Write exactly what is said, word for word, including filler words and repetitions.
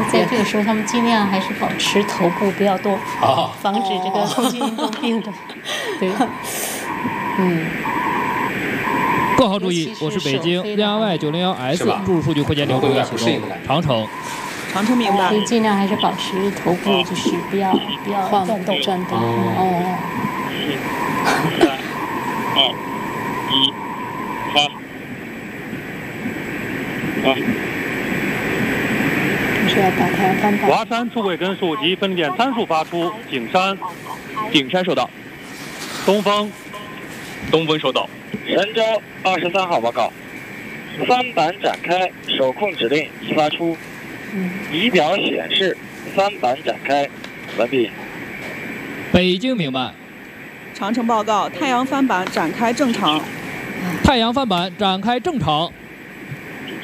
在这个时候，他们尽量还是保持头部不要动， 啊， 防止这个空气运动病的。对，嗯。 各号注意，我是北京 V R Y 九零一 S 注入数据会见流动的启动，长城。 长城明白。 所以尽量还是保持头部，就是不要不要转动转动。哦。 三、二、一，发。啊。 是要打开翻板。 华山出轨根数及分点参数发出，景山。 景山收到。 东风。 东风收到。 神舟二十三号报告，翻板展开，手控指令已发出。仪表显示翻板展开，完毕。 北京明白。 长城报告，太阳翻板展开正常。 太阳翻板展开正常。